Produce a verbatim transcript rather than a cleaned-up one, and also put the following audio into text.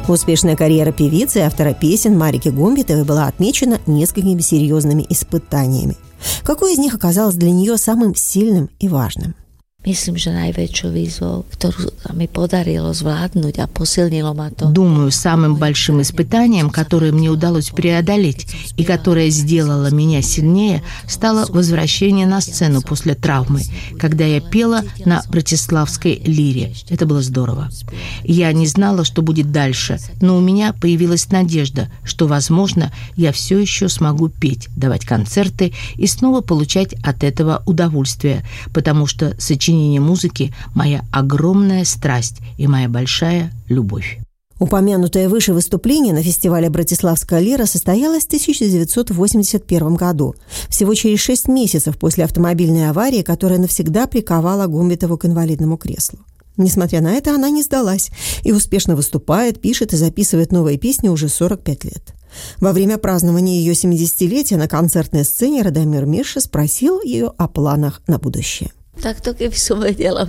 Успешная карьера певицы и автора песен Марики Гумбитовой была отмечена несколькими серьезными испытаниями. Какое из них оказалось для нее самым сильным и важным? Myslím, že najväčšou výzvou, ktorú mi podarilo zvládnuť a posilnilo ma to. Думаю, самым большим испытанием, которое мне удалось преодолеть и которое сделало меня сильнее, стало возвращение на сцену после травмы, когда я пела на Братиславской лире. Это было здорово. Я не знала, что будет дальше, но у меня появилась надежда, что, возможно, я все еще смогу петь, давать концерты и снова получать от этого удовольствие, потому что сочинение музыки – моя огромная страсть и моя большая любовь. Упомянутое выше выступление на фестивале «Братиславская лира» состоялось в тысяча девятьсот восемьдесят первом году, всего через шесть месяцев после автомобильной аварии, которая навсегда приковала Гумбитову к инвалидному креслу. Несмотря на это, она не сдалась и успешно выступает, пишет и записывает новые песни уже сорок пять лет. Во время празднования ее семидесятилетия на концертной сцене Радомир Мирша спросил ее о планах на будущее. Tak to keby som vedela